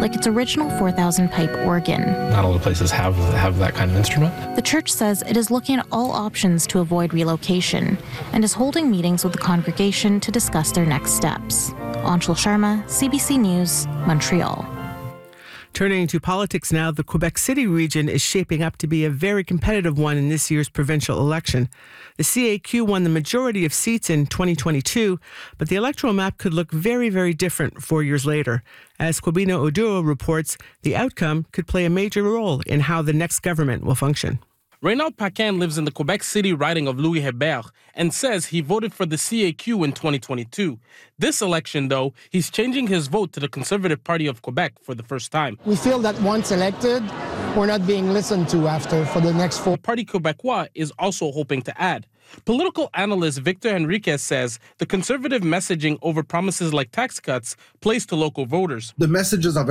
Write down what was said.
like its original 4,000-pipe organ. Not all the places have that kind of instrument. The church says it is looking at all options to avoid relocation and is holding meetings with the congregation to discuss their next steps. Anshul Sharma, CBC News, Montreal. Turning to politics now, the Quebec City region is shaping up to be a very competitive one in this year's provincial election. The CAQ won the majority of seats in 2022, but the electoral map could look very, very different 4 years later. As Kwabena Oduro reports, the outcome could play a major role in how the next government will function. Reynald Paquin lives in the Quebec City riding of Louis Hébert and says he voted for the CAQ in 2022. This election, though, he's changing his vote to the Conservative Party of Quebec for the first time. We feel that once elected, we're not being listened to after for the next 4. The Parti Québécois is also hoping to add. Political analyst Victor Henriquez says the conservative messaging over promises like tax cuts plays to local voters. The messages are